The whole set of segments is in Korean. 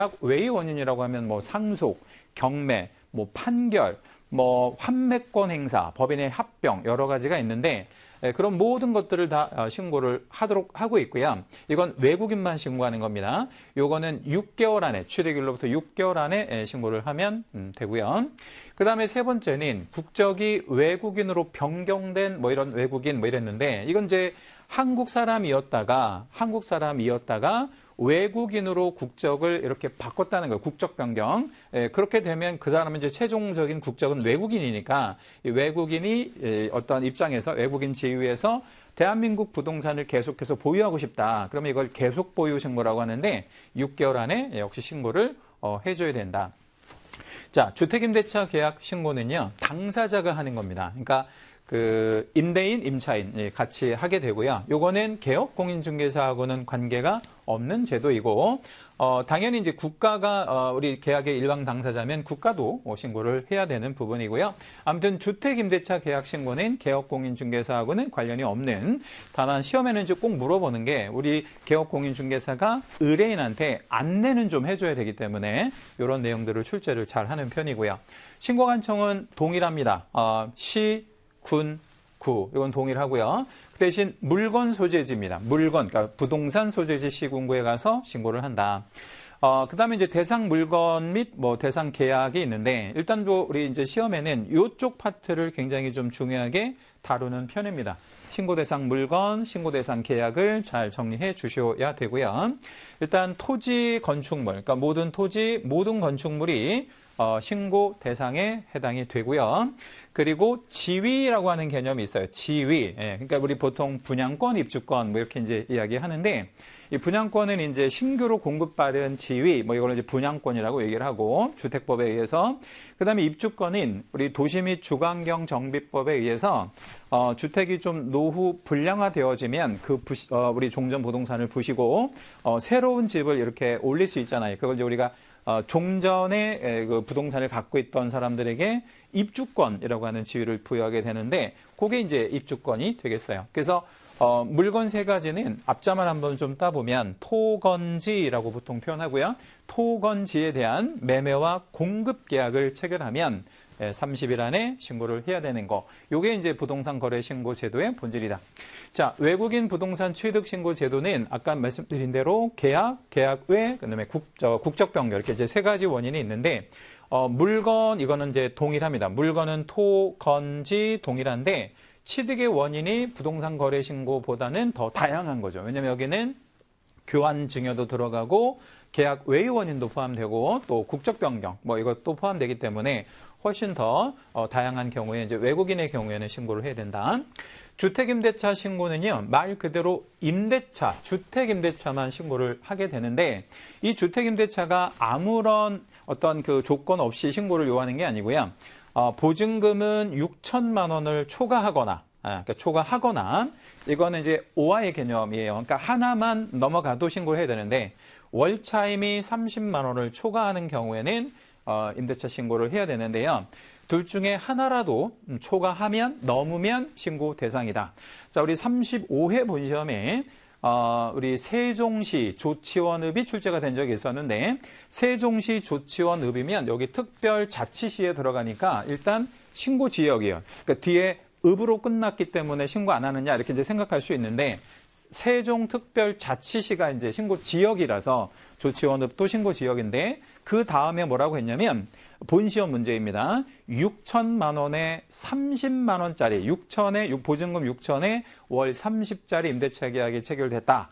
외의 원인이라고 하면 뭐 상속, 경매, 뭐 판결, 뭐 환매권 행사, 법인의 합병 여러 가지가 있는데 그런 모든 것들을 다 신고를 하도록 하고 있고요. 이건 외국인만 신고하는 겁니다. 요거는 6개월 안에 취득일로부터 6개월 안에 신고를 하면 되고요. 그 다음에 세 번째는 국적이 외국인으로 변경된 뭐 이런 외국인 뭐 이랬는데 이건 이제 한국 사람이었다가 외국인으로 국적을 이렇게 바꿨다는 거예요. 국적 변경. 그렇게 되면 그 사람은 이제 최종적인 국적은 외국인이니까 외국인이 어떤 입장에서 외국인 지위에서 대한민국 부동산을 계속해서 보유하고 싶다. 그러면 이걸 계속 보유 신고라고 하는데 6개월 안에 역시 신고를 해줘야 된다. 자, 주택임대차 계약 신고는요, 당사자가 하는 겁니다. 그러니까 그 임대인, 임차인 같이 하게 되고요. 요거는 개업 공인중개사하고는 관계가 없는 제도이고, 당연히 이제 국가가 우리 계약의 일방 당사자면 국가도 신고를 해야 되는 부분이고요. 아무튼 주택임대차 계약 신고는 개업 공인중개사하고는 관련이 없는, 다만 시험에는 이제 꼭 물어보는 게 우리 개업 공인중개사가 의뢰인한테 안내는 좀 해줘야 되기 때문에 이런 내용들을 출제를 잘 하는 편이고요. 신고관청은 동일합니다. 시, 군, 구, 이건 동일하고요. 그 대신 물건 소재지입니다. 물건, 그러니까 부동산 소재지 시군구에 가서 신고를 한다. 그 다음에 이제 대상 물건 및 뭐 대상 계약이 있는데, 일단 우리 이제 시험에는 이쪽 파트를 굉장히 좀 중요하게 다루는 편입니다. 신고 대상 물건, 신고 대상 계약을 잘 정리해 주셔야 되고요. 일단 토지 건축물, 그러니까 모든 토지, 모든 건축물이 신고 대상에 해당이 되고요. 그리고 지위라고 하는 개념이 있어요. 지위. 그러니까 우리 보통 분양권, 입주권 뭐 이렇게 이제 이야기하는데, 이 분양권은 이제 신규로 공급받은 지위, 뭐 이걸 이제 분양권이라고 얘기를 하고, 주택법에 의해서. 그 다음에 입주권은 우리 도시 및 주거환경 정비법에 의해서 주택이 좀 노후 불량화되어지면 우리 종전 부동산을 부시고 새로운 집을 이렇게 올릴 수 있잖아요. 그걸 이제 우리가 종전에 그 부동산을 갖고 있던 사람들에게 입주권이라고 하는 지위를 부여하게 되는데, 그게 이제 입주권이 되겠어요. 그래서 물건 세 가지는 앞자만 한번 좀 따보면 토건지라고 보통 표현하고요. 토건지에 대한 매매와 공급 계약을 체결하면 30일 안에 신고를 해야 되는 거. 요게 이제 부동산 거래 신고 제도의 본질이다. 자, 외국인 부동산 취득 신고 제도는 아까 말씀드린 대로 계약 외, 그다음에 국적 변경 이렇게 이제 세 가지 원인이 있는데, 물건 이거는 이제 동일합니다. 물건은 토, 건지 동일한데 취득의 원인이 부동산 거래 신고보다는 더 다양한 거죠. 왜냐면 여기는 교환 증여도 들어가고 계약 외의 원인도 포함되고 또 국적 변경 뭐 이것도 포함되기 때문에 훨씬 더 다양한 경우에 이제 외국인의 경우에는 신고를 해야 된다. 주택임대차 신고는요, 말 그대로 임대차, 주택임대차만 신고를 하게 되는데, 이 주택임대차가 아무런 어떤 그 조건 없이 신고를 요하는 게 아니고요. 보증금은 6천만 원을 초과하거나, 그러니까 초과하거나, 이거는 이제 오하의 개념이에요. 그러니까 하나만 넘어가도 신고를 해야 되는데, 월차임이 30만 원을 초과하는 경우에는 임대차 신고를 해야 되는데요. 둘 중에 하나라도 초과하면, 넘으면 신고 대상이다. 자, 우리 35회 본시험에 우리 세종시 조치원읍이 출제가 된 적이 있었는데, 세종시 조치원읍이면 여기 특별자치시에 들어가니까 일단 신고 지역이에요. 그러니까 뒤에 읍으로 끝났기 때문에 신고 안 하느냐 이렇게 이제 생각할 수 있는데, 세종특별자치시가 이제 신고 지역이라서 조치원읍도 신고 지역인데, 그 다음에 뭐라고 했냐면 본시험 문제입니다. 6천만 원에 30만 원짜리, 보증금 6천에 월 30짜리 임대차 계약이 체결됐다.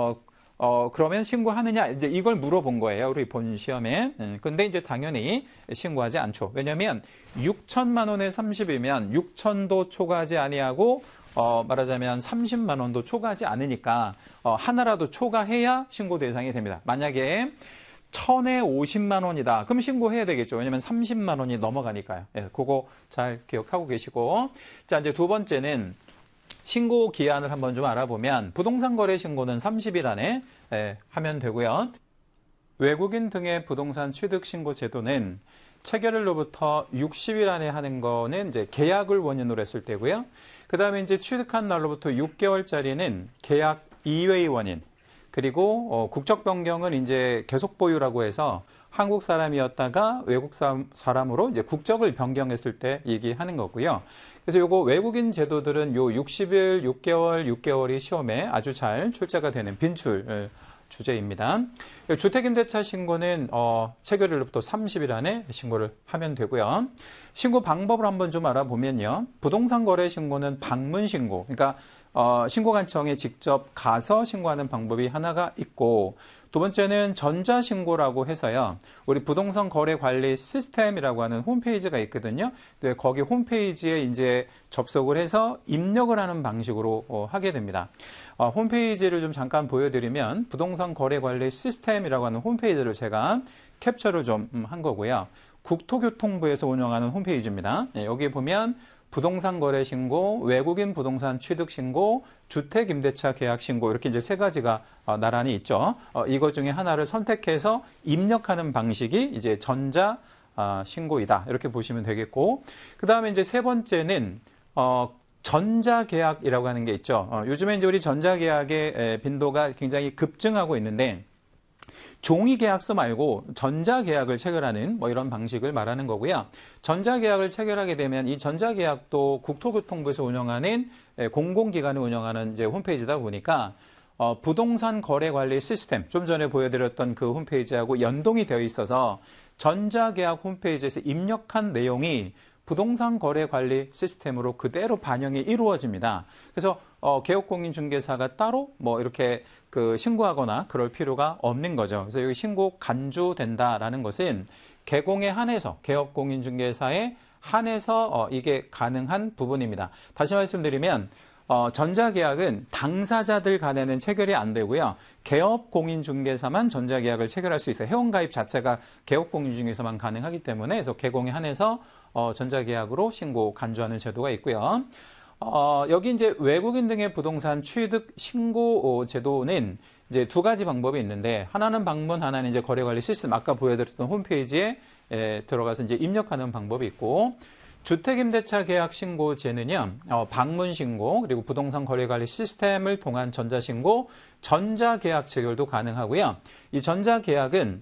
그러면 신고하느냐? 이제 이걸 물어본 거예요. 우리 본 시험에. 근데 이제 당연히 신고하지 않죠. 왜냐면 6천만 원에 30이면 6천도 초과하지 아니하고 말하자면 30만 원도 초과하지 않으니까 하나라도 초과해야 신고 대상이 됩니다. 만약에 1000에 50만 원이다. 그럼 신고해야 되겠죠. 왜냐면 30만 원이 넘어가니까요. 그거 잘 기억하고 계시고. 자, 이제 두 번째는 신고 기한을 한번 좀 알아보면, 부동산 거래 신고는 30일 안에 하면 되고요. 외국인 등의 부동산 취득 신고 제도는 체결일로부터 60일 안에 하는 거는 이제 계약을 원인으로 했을 때고요. 그 다음에 이제 취득한 날로부터 6개월짜리는 계약 이외의 원인, 그리고 국적 변경은 이제 계속 보유라고 해서 한국 사람이었다가 외국 사람으로 이제 국적을 변경했을 때 얘기하는 거고요. 그래서 요거 외국인 제도들은 요 60일, 6개월이 시험에 아주 잘 출제가 되는 빈출 주제입니다. 주택임대차 신고는 체결일로부터 30일 안에 신고를 하면 되고요. 신고 방법을 한번 좀 알아보면요. 부동산 거래 신고는 방문 신고, 그러니까 신고관청에 직접 가서 신고하는 방법이 하나가 있고, 두 번째는 전자신고라고 해서요. 우리 부동산 거래 관리 시스템이라고 하는 홈페이지가 있거든요. 거기 홈페이지에 이제 접속을 해서 입력을 하는 방식으로 하게 됩니다. 홈페이지를 좀 잠깐 보여드리면 부동산 거래 관리 시스템이라고 하는 홈페이지를 제가 캡처를 좀 한 거고요. 국토교통부에서 운영하는 홈페이지입니다. 여기 보면 부동산 거래 신고, 외국인 부동산 취득 신고, 주택 임대차 계약 신고 이렇게 이제 세 가지가 나란히 있죠. 이것 중에 하나를 선택해서 입력하는 방식이 이제 전자 신고이다. 이렇게 보시면 되겠고, 그 다음에 이제 세 번째는 전자계약이라고 하는 게 있죠. 요즘에 이제 우리 전자계약의 빈도가 굉장히 급증하고 있는데, 종이계약서 말고 전자계약을 체결하는 뭐 이런 방식을 말하는 거고요. 전자계약을 체결하게 되면 이 전자계약도 국토교통부에서 운영하는 공공기관을 운영하는 이제 홈페이지다 보니까 부동산 거래 관리 시스템, 좀 전에 보여드렸던 그 홈페이지하고 연동이 되어 있어서 전자계약 홈페이지에서 입력한 내용이 부동산 거래 관리 시스템으로 그대로 반영이 이루어집니다. 그래서 개업공인중개사가 따로 뭐 이렇게 그 신고하거나 그럴 필요가 없는 거죠. 그래서 여기 신고 간주된다라는 것은 개공에 한해서 개업공인중개사에 한해서 이게 가능한 부분입니다. 다시 말씀드리면 전자계약은 당사자들 간에는 체결이 안 되고요. 개업공인중개사만 전자계약을 체결할 수 있어요. 회원가입 자체가 개업공인중개사만 가능하기 때문에 그래서 개공에 한해서 전자계약으로 신고 간주하는 제도가 있고요. 여기 이제 외국인 등의 부동산 취득 신고 제도는 이제 두 가지 방법이 있는데 하나는 방문, 하나는 이제 거래관리 시스템 아까 보여드렸던 홈페이지에 들어가서 이제 입력하는 방법이 있고 주택임대차 계약 신고제는요 방문 신고 그리고 부동산 거래관리 시스템을 통한 전자신고, 전자계약 체결도 가능하고요. 이 전자계약은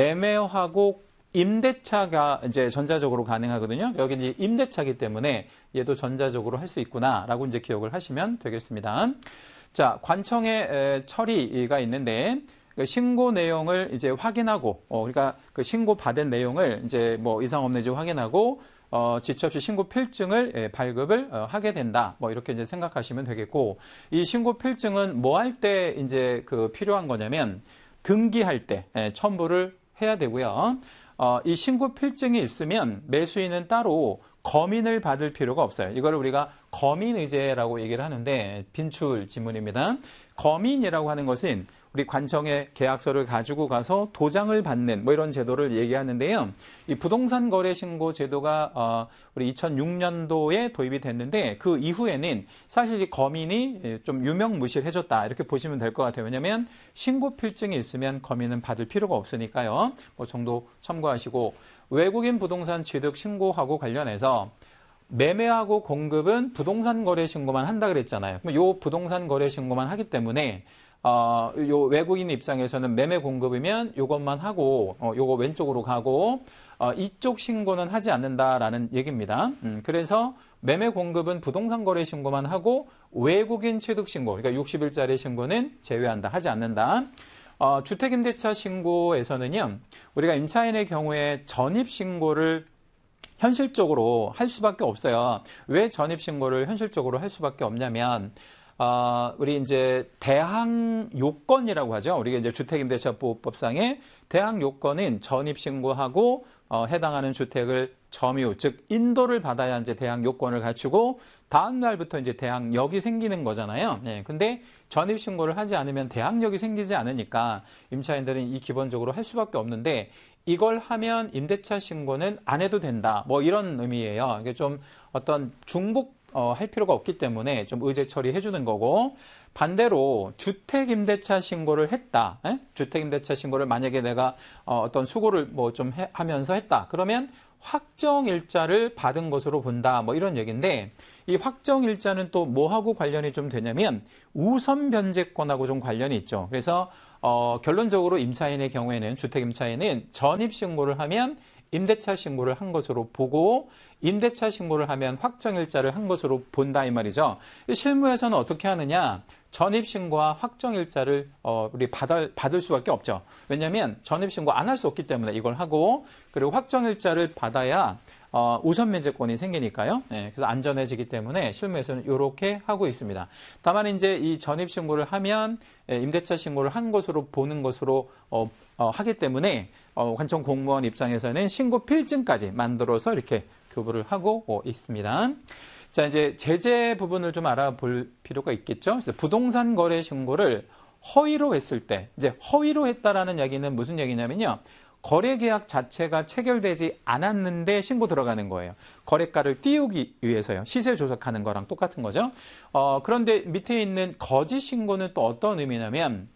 매매하고 임대차가 이제 전자적으로 가능하거든요. 여기는 이제 임대차이기 때문에 얘도 전자적으로 할 수 있구나라고 이제 기억을 하시면 되겠습니다. 자, 관청의 처리가 있는데 신고 내용을 이제 확인하고, 그러니까 그 신고 받은 내용을 이제 뭐 이상 없는지 확인하고 지체 없이 신고 필증을 발급을 하게 된다. 뭐 이렇게 이제 생각하시면 되겠고, 이 신고 필증은 뭐 할 때 이제 그 필요한 거냐면 등기할 때 첨부를 해야 되고요. 이 신고 필증이 있으면 매수인은 따로 검인을 받을 필요가 없어요. 이걸 우리가 검인의제라고 얘기를 하는데 빈출 지문입니다. 검인이라고 하는 것은 우리 관청에 계약서를 가지고 가서 도장을 받는 뭐 이런 제도를 얘기하는데요. 이 부동산 거래 신고 제도가 우리 2006년도에 도입이 됐는데 그 이후에는 사실 이 검인이 좀 유명무실해졌다 이렇게 보시면 될 것 같아요. 왜냐하면 신고 필증이 있으면 검인은 받을 필요가 없으니까요. 그 정도 참고하시고, 외국인 부동산 취득 신고하고 관련해서 매매하고 공급은 부동산 거래 신고만 한다 그랬잖아요. 그럼 요 부동산 거래 신고만 하기 때문에 요 외국인 입장에서는 매매 공급이면 요것만 하고 요거 왼쪽으로 가고 이쪽 신고는 하지 않는다라는 얘기입니다. 그래서 매매 공급은 부동산 거래 신고만 하고 외국인 취득 신고, 그러니까 60일짜리 신고는 제외한다, 하지 않는다. 주택임대차 신고에서는요, 우리가 임차인의 경우에 전입신고를 현실적으로 할 수밖에 없어요. 왜 전입신고를 현실적으로 할 수밖에 없냐면, 우리 이제 대항 요건이라고 하죠. 우리가 이제 주택임대차보호법상의 대항 요건은 전입신고하고 해당하는 주택을 점유, 즉 인도를 받아야 이제 대항 요건을 갖추고 다음 날부터 이제 대항력이 생기는 거잖아요. 네, 근데 전입신고를 하지 않으면 대항력이 생기지 않으니까 임차인들은 이 기본적으로 할 수밖에 없는데 이걸 하면 임대차 신고는 안 해도 된다. 뭐 이런 의미예요. 이게 좀 어떤 할 필요가 없기 때문에 좀 의제 처리해 주는 거고, 반대로 주택임대차 신고를 했다. 주택임대차 신고를 만약에 내가 어떤 수고를 뭐 좀 하면서 했다. 그러면 확정일자를 받은 것으로 본다. 뭐 이런 얘기인데, 이 확정일자는 또 뭐하고 관련이 좀 되냐면 우선 변제권하고 좀 관련이 있죠. 그래서 결론적으로 임차인의 경우에는 주택임차인은 전입신고를 하면 임대차 신고를 한 것으로 보고 임대차 신고를 하면 확정일자를 한 것으로 본다 이 말이죠. 실무에서는 어떻게 하느냐? 전입신고와 확정일자를 우리 받을 수밖에 없죠. 왜냐하면 전입신고 안 할 수 없기 때문에 이걸 하고 그리고 확정일자를 받아야 우선 면제권이 생기니까요. 네, 그래서 안전해지기 때문에 실무에서는 이렇게 하고 있습니다. 다만 이제 이 전입신고를 하면 임대차 신고를 한 것으로 보는 것으로 하기 때문에 관청 공무원 입장에서는 신고 필증까지 만들어서 이렇게 교부를 하고 있습니다. 자, 이제 제재 부분을 좀 알아볼 필요가 있겠죠. 그래서 부동산 거래 신고를 허위로 했을 때, 이제 허위로 했다라는 얘기는 무슨 얘기냐면요. 거래 계약 자체가 체결되지 않았는데 신고 들어가는 거예요. 거래가를 띄우기 위해서요. 시세 조작하는 거랑 똑같은 거죠. 그런데 밑에 있는 거짓 신고는 또 어떤 의미냐면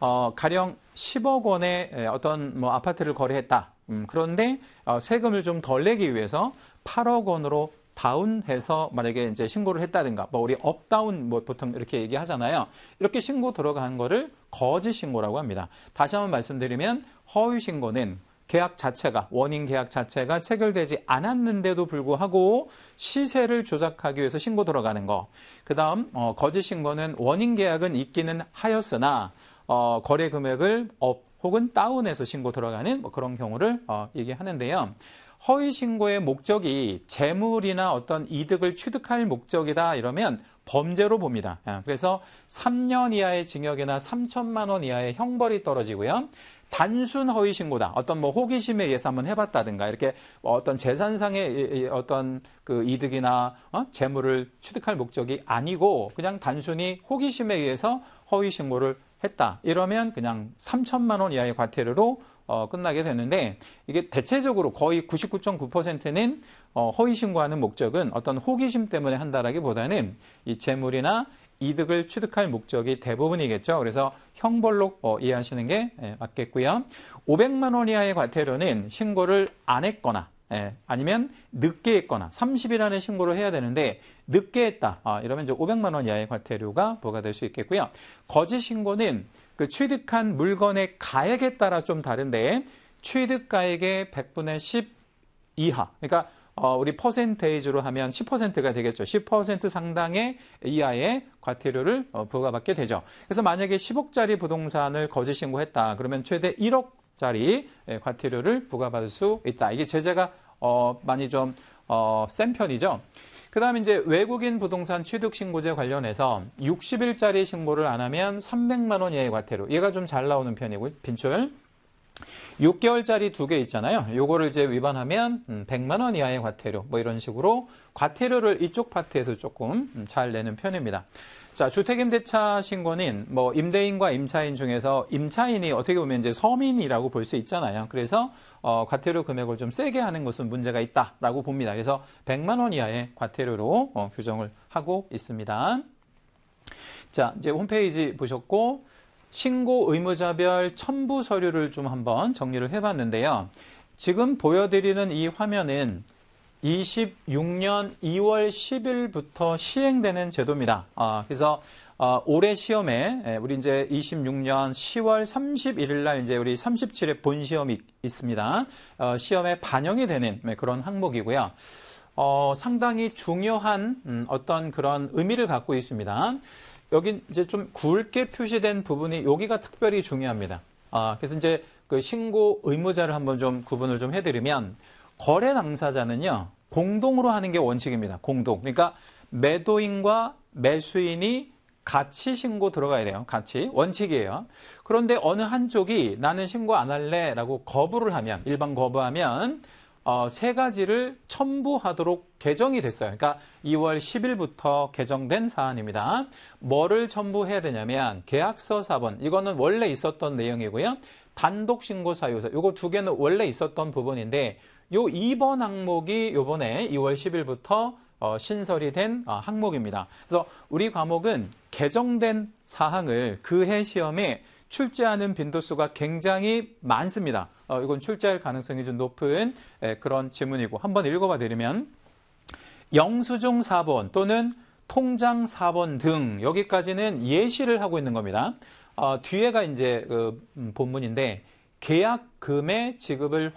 가령 10억 원의 어떤 뭐 아파트를 거래했다. 그런데 세금을 좀 덜 내기 위해서 8억 원으로 다운해서 만약에 이제 신고를 했다든가, 뭐 우리 업다운 뭐 보통 이렇게 얘기하잖아요. 이렇게 신고 들어간 거를 거짓 신고라고 합니다. 다시 한번 말씀드리면 허위 신고는 계약 자체가, 원인 계약 자체가 체결되지 않았는데도 불구하고 시세를 조작하기 위해서 신고 들어가는 거. 그 다음 거짓 신고는 원인 계약은 있기는 하였으나 거래 금액을 업 혹은 다운해서 신고 들어가는 뭐 그런 경우를 얘기하는데요. 허위 신고의 목적이 재물이나 어떤 이득을 취득할 목적이다 이러면 범죄로 봅니다. 그래서 3년 이하의 징역이나 3천만 원 이하의 형벌이 떨어지고요. 단순 허위 신고다. 어떤 뭐 호기심에 의해서 한번 해봤다든가 이렇게 어떤 재산상의 어떤 그 이득이나 재물을 취득할 목적이 아니고 그냥 단순히 호기심에 의해서 허위 신고를 했다. 이러면 그냥 3천만 원 이하의 과태료로 끝나게 되는데 이게 대체적으로 거의 99.9%는 허위 신고하는 목적은 어떤 호기심 때문에 한다라기보다는 이 재물이나 이득을 취득할 목적이 대부분이겠죠. 그래서 형벌로 이해하시는 게 맞겠고요. 500만 원 이하의 과태료는 신고를 안 했거나 아니면 늦게 했거나 30일 안에 신고를 해야 되는데 늦게 했다. 이러면 이제 500만 원 이하의 과태료가 부과될 수 있겠고요. 거짓 신고는 그 취득한 물건의 가액에 따라 좀 다른데 취득가액의 100분의 10 이하. 그러니까 우리 퍼센테이지로 하면 10%가 되겠죠. 10% 상당의 이하의 과태료를 부과받게 되죠. 그래서 만약에 10억짜리 부동산을 거짓 신고했다. 그러면 최대 1억짜리 과태료를 부과받을 수 있다. 이게 제재가 많이 좀 센 편이죠. 그 다음에 이제 외국인 부동산 취득 신고제 관련해서 60일짜리 신고를 안 하면 300만 원 이하의 과태료. 얘가 좀 잘 나오는 편이고 빈출. 6개월짜리 2개 있잖아요. 요거를 이제 위반하면 100만 원 이하의 과태료. 뭐 이런 식으로 과태료를 이쪽 파트에서 조금 잘 내는 편입니다. 자, 주택임대차 신고는 뭐 임대인과 임차인 중에서 임차인이 어떻게 보면 이제 서민이라고 볼 수 있잖아요. 그래서 과태료 금액을 좀 세게 하는 것은 문제가 있다라고 봅니다. 그래서 100만 원 이하의 과태료로 규정을 하고 있습니다. 자, 이제 홈페이지 보셨고 신고 의무자별 첨부 서류를 좀 한번 정리를 해봤는데요. 지금 보여드리는 이 화면은 26년 2월 10일부터 시행되는 제도입니다. 그래서 올해 시험에 우리 이제 26년 10월 31일 날 이제 우리 37회 본 시험이 있습니다. 시험에 반영이 되는 그런 항목이고요. 상당히 중요한 어떤 그런 의미를 갖고 있습니다. 여기 이제 좀 굵게 표시된 부분이 여기가 특별히 중요합니다. 그래서 이제 그 신고 의무자를 한번 좀 구분을 좀 해드리면 거래 당사자는요, 공동으로 하는 게 원칙입니다. 공동. 그러니까 매도인과 매수인이 같이 신고 들어가야 돼요. 같이. 원칙이에요. 그런데 어느 한쪽이 나는 신고 안 할래 라고 거부를 하면, 일반 거부하면, 세 가지를 첨부하도록 개정이 됐어요. 그러니까 2월 10일부터 개정된 사안입니다. 뭐를 첨부해야 되냐면, 계약서 사본. 이거는 원래 있었던 내용이고요. 단독 신고 사유서. 이거 2개는 원래 있었던 부분인데, 요 2번 항목이 요번에 2월 10일부터 신설이 된 항목입니다. 그래서 우리 과목은 개정된 사항을 그 해 시험에 출제하는 빈도수가 굉장히 많습니다. 이건 출제할 가능성이 좀 높은 그런 지문이고 한번 읽어봐 드리면 영수증 4번 또는 통장 4번 등 여기까지는 예시를 하고 있는 겁니다. 뒤에가 이제 본문인데 계약금의 지급을